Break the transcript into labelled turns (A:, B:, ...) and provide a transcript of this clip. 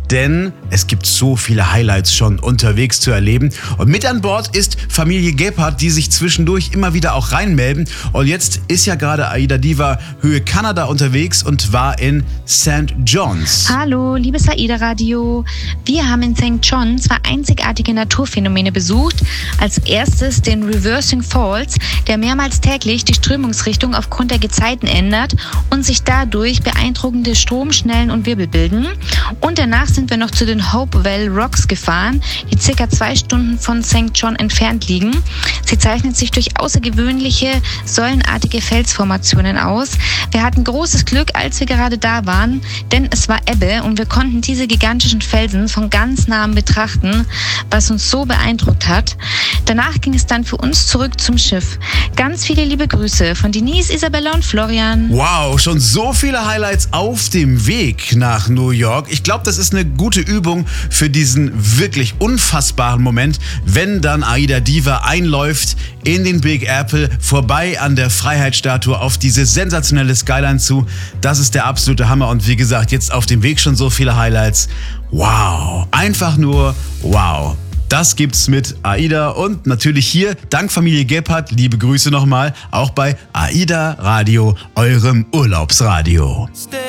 A: denn es gibt so viele Highlights schon unterwegs zu erleben. Und mit an Bord ist Familie Gebhardt, die sich zwischendurch immer wieder auch reinmelden. Und jetzt ist ja gerade AIDA-Diva Höhe Kanada unterwegs und war in St. John's.
B: Hallo, liebes AIDA-Radio. Wir haben in St. John zwei einzigartige Naturphänomene besucht. Als erstes den Reversing Falls, der mehrmals täglich die Strömungsrichtung aufgrund der Gezeiten ändert und sich dadurch beeindruckende Stromschnellen und Wirbel bilden. Und danach sind wir noch zu den Hopewell Rocks gefahren, die ca. 2 Stunden von St. John entfernt liegen. Sie zeichnet sich durch außergewöhnliche, säulenartige Felsformationen aus. Wir hatten großes Glück, als wir gerade da waren, denn es war Ebbe und wir konnten diese gigantischen Felsen von ganz nahem betrachten, was uns so beeindruckt hat. Danach ging es dann für uns zurück zum Schiff. Ganz viele liebe Grüße von Denise, Isabella und Florian.
A: Wow, schon so viele Highlights auf dem Weg nach New York. Ich glaube, das ist eine gute Übung für diesen wirklich unfassbaren Moment, wenn dann AIDA-Diva einläuft in den Big Apple, vorbei an der Freiheitsstatue auf diese sensationelle Skyline zu. Das ist der absolute Hammer und wie gesagt, jetzt auf dem Weg schon so viele Highlights. Wow, einfach nur wow. Das gibt's mit AIDA und natürlich hier, dank Familie Gebhardt, liebe Grüße nochmal, auch bei AIDA Radio, eurem Urlaubsradio.